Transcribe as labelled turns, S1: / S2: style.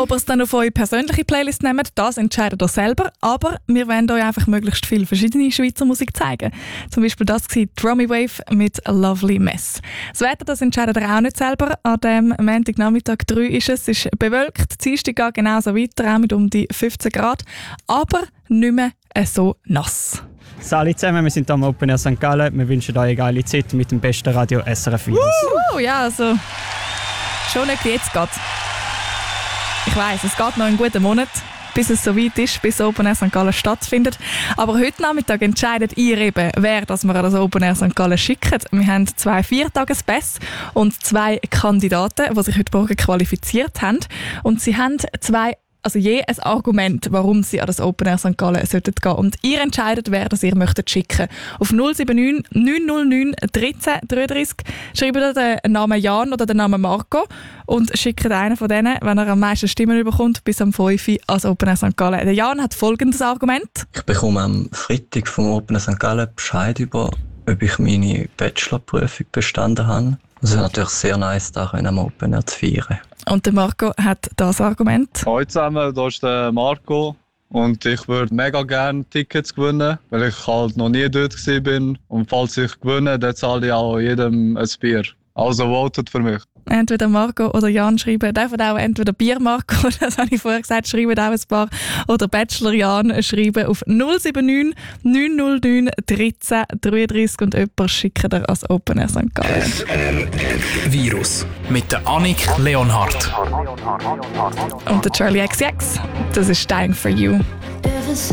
S1: Ob ihr es dann auf eure persönliche Playlist nehmt, das entscheidet ihr selber. Aber wir wollen euch einfach möglichst viel verschiedene Schweizer Musik zeigen. Zum Beispiel das war Drummy Wave mit A Lovely Mess. Das Wetter, das entscheidet ihr auch nicht selber. An dem Montagnachmittag 3 ist es. Es ist bewölkt. Die Dienstag geht genauso weiter, auch mit um die 15 Grad. Aber nicht mehr so nass.
S2: Salut zusammen, wir sind hier am Open Air St. Gallen. Wir wünschen euch eine geile Zeit mit dem besten Radio SRF Virus.
S1: Ja, also schon nicht wie jetzt geht. Ich weiss, es geht noch einen guten Monat, bis es soweit ist, bis Open Air St. Gallen stattfindet. Aber heute Nachmittag entscheidet ihr eben, wer das wir an das Open Air St. Gallen schicken. Wir haben 2 Viertagespässe und 2 Kandidaten, die sich heute Morgen qualifiziert haben. Und sie haben je ein Argument, warum sie an das Open Air St. Gallen sollten gehen. Und ihr entscheidet, wer das ihr möchtet schicken. Auf 079 909 13 33 schreibt ihr den Namen Jan oder den Namen Marco und schickt einen von denen, wenn er am meisten Stimmen bekommt, bis am 5 Uhr ans Open Air St. Gallen. Der Jan hat folgendes Argument.
S3: Ich bekomme am Freitag vom Open Air St. Gallen Bescheid über, ob ich meine Bachelorprüfung bestanden habe. Es ist natürlich sehr nice, da am Open Air zu feiern.
S1: Und der Marco hat das Argument.
S4: Hallo zusammen, hier ist der Marco und ich würde mega gerne Tickets gewinnen, weil ich halt noch nie dort war. Und falls ich gewinne, dann zahle ich auch jedem ein Bier. Also votet für mich.
S1: Entweder Marco oder Jan schreiben, dürfen auch entweder Bier Marco, das habe ich vorher gesagt, schreiben auch ein paar, oder Bachelor Jan schreiben auf 079 909 13 33 und jemand schickt er als Open Air St. Gallen.
S5: SRF Virus mit der Annik Leonhardt.
S1: Und der Charlie XCX, das ist Dying for You.
S6: If